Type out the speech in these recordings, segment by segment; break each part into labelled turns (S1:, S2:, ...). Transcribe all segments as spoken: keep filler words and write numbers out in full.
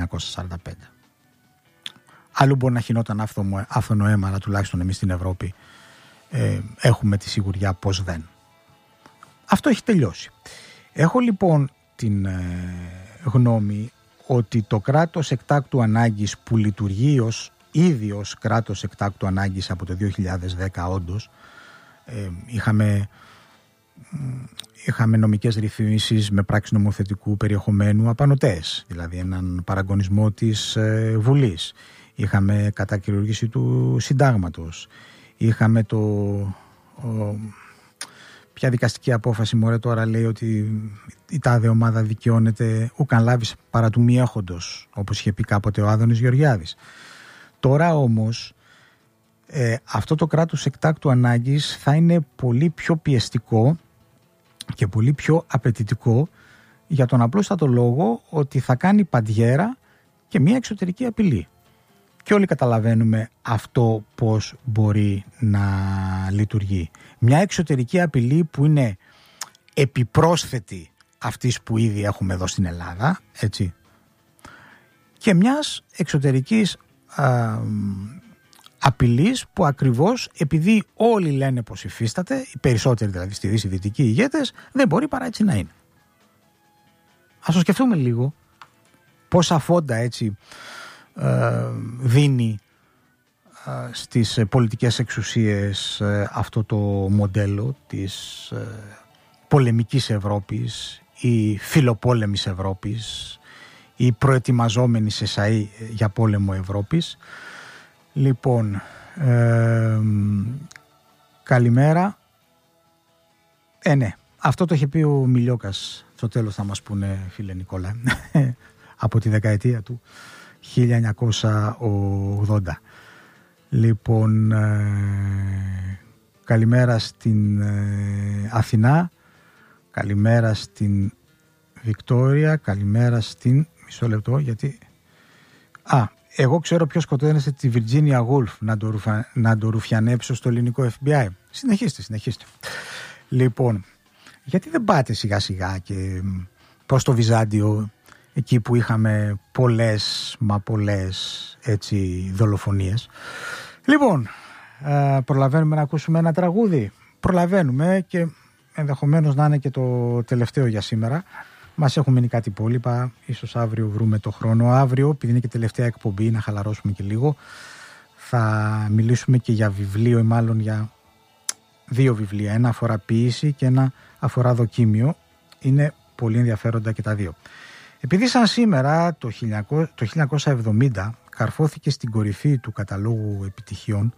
S1: εννιακόσια σαράντα πέντε. Αλλού μπορεί να χινόταν άφθονο αίμα, αλλά τουλάχιστον εμείς στην Ευρώπη ε, έχουμε τη σιγουριά πως δεν. Αυτό έχει τελειώσει. Έχω λοιπόν την ε, γνώμη ότι το κράτος εκτάκτου ανάγκης που λειτουργεί ως ήδη ως κράτος εκτάκτου ανάγκης από το δύο χιλιάδες δέκα όντως, ε, είχαμε, είχαμε νομικές ρυθμίσεις με πράξεις νομοθετικού περιεχομένου απανωτές, δηλαδή έναν παραγωνισμό της ε, Βουλής. Είχαμε κατακυριουργήση του συντάγματος. Είχαμε το... Ο, ποια δικαστική απόφαση μωρέ τώρα λέει ότι η τάδε ομάδα δικαιώνεται ουκαν λάβεις παρά του μη έχοντος, όπως είχε πει κάποτε ο Άδωνης Γεωργιάδης. Τώρα όμως ε, αυτό το κράτος εκτάκτου ανάγκης θα είναι πολύ πιο πιεστικό και πολύ πιο απαιτητικό για τον απλούστατο λόγο ότι θα κάνει παντιέρα και μια εξωτερική απειλή. Και όλοι καταλαβαίνουμε αυτό πώς μπορεί να λειτουργεί. Μια εξωτερική απειλή που είναι επιπρόσθετη αυτής που ήδη έχουμε εδώ στην Ελλάδα, έτσι, και μιας εξωτερικής α, απειλής που ακριβώς επειδή όλοι λένε πως υφίσταται, οι περισσότεροι δηλαδή στη Δύση, οι δυτικοί ηγέτες, δεν μπορεί παρά έτσι να είναι. Ας το σκεφτούμε λίγο πόσα φόντα έτσι δίνει στις πολιτικές εξουσίες αυτό το μοντέλο της πολεμικής Ευρώπης ή φιλοπόλεμης Ευρώπης ή προετοιμαζόμενης εσαΐ για πόλεμο Ευρώπης. Λοιπόν, ε, καλημέρα. Ε, ναι, αυτό το είχε πει ο Μιλιόκας. Στο τέλος θα μας πούνε, φίλε Νικόλα, από τη δεκαετία του χίλια εννιακόσια ογδόντα. Λοιπόν, ε, καλημέρα στην ε, Αθηνά, καλημέρα στην Βικτόρια, καλημέρα στην... Μισό λεπτό, γιατί... Α, εγώ ξέρω ποιος σκοτώνεστε τη Βιρτζίνια Γουλφ, να το, ρουφα... να το ρουφιανέψω στο ελληνικό εφ μπι άι. Συνεχίστε, συνεχίστε. Λοιπόν, γιατί δεν πάτε σιγά σιγά και προς το Βυζάντιο, εκεί που είχαμε πολλές μα πολλές έτσι δολοφονίες. Λοιπόν, ε, προλαβαίνουμε να ακούσουμε ένα τραγούδι. Προλαβαίνουμε και ενδεχομένως να είναι και το τελευταίο για σήμερα. Μας έχουν μείνει κάτι υπόλοιπα. Ίσως αύριο βρούμε το χρόνο. Αύριο, επειδή είναι και τελευταία εκπομπή, να χαλαρώσουμε και λίγο. Θα μιλήσουμε και για βιβλίο ή μάλλον για δύο βιβλία. Ένα αφορά ποίηση και ένα αφορά δοκίμιο. Είναι πολύ ενδιαφέροντα και τα δύο. Επειδή σαν σήμερα το χίλια εννιακόσια εβδομήντα καρφώθηκε στην κορυφή του καταλόγου επιτυχιών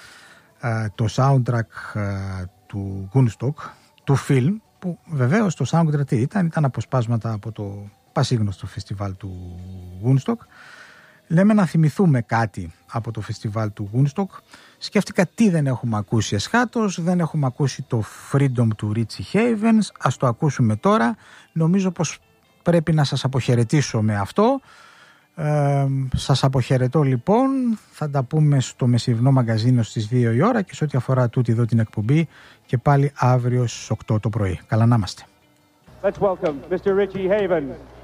S1: το soundtrack του Woodstock, του φιλμ, που βεβαίως το soundtrack τι ήταν, ήταν αποσπάσματα από το πασίγνωστο φεστιβάλ του Woodstock. Λέμε να θυμηθούμε κάτι από το φεστιβάλ του Woodstock. Σκέφτηκα τι δεν έχουμε ακούσει εσχάτως, δεν έχουμε ακούσει το Freedom του Richie Havens, ας το ακούσουμε τώρα. Νομίζω πως πρέπει να σας αποχαιρετήσω με αυτό. Ε, σας αποχαιρετώ λοιπόν. Θα τα πούμε στο μεσημερινό μαγκαζίνο στις δύο η ώρα και σε ό,τι αφορά τούτη εδώ την εκπομπή και πάλι αύριο στις οκτώ το πρωί. Καλά να είμαστε.
S2: Let's welcome μίστερ Richie Havens.